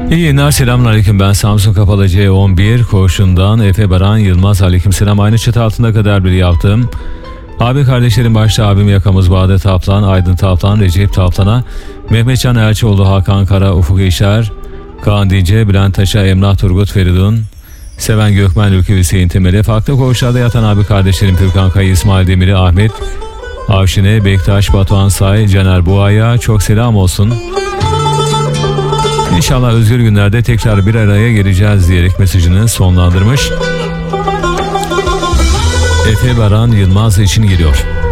İyi yayınlar, selamünaleyküm. Ben Samsun Kapalı C11 Koğuşu'ndan Efe Baran Yılmaz. Aleykümselam. Aynı çatı altında kadar bir yaptım. Abi kardeşlerim başta abim Yakamız, Bade Taplan, Aydın Taplan, Recep Taplan'a, Mehmetcan Elçioğlu, Hakan Kara, Ufuk İşer, Kaan Dince, Bülent Taş'a, Emrah Turgut, Feridun, Seven Gökmen, Ülke Hüseyin Temel'e, farklı koğuşlarda yatan abi kardeşlerim Türkan Kaya, İsmail Demir'i, Ahmet Avşin'e, Bektaş, Batuhan Say, Caner Buğa'ya çok selam olsun. İnşallah özgür günlerde tekrar bir araya geleceğiz diyerek mesajını sonlandırmış. Efe Baran Yılmaz için geliyor.